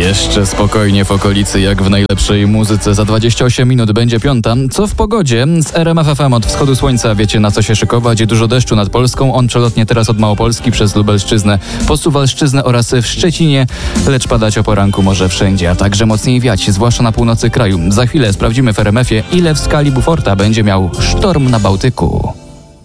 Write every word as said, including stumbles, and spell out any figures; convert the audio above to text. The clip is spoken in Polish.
Jeszcze spokojnie w okolicy, jak w najlepszej muzyce. Za dwadzieścia osiem minut będzie piąta. Co w pogodzie? Z R M F F M od wschodu słońca wiecie, na co się szykować. Dużo deszczu nad Polską. On przelotnie teraz od Małopolski przez Lubelszczyznę po Suwalszczyznę oraz w Szczecinie, lecz padać o poranku może wszędzie, a także mocniej wiać, zwłaszcza na północy kraju. Za chwilę sprawdzimy w R M F ie, ile w skali Beauforta będzie miał sztorm na Bałtyku.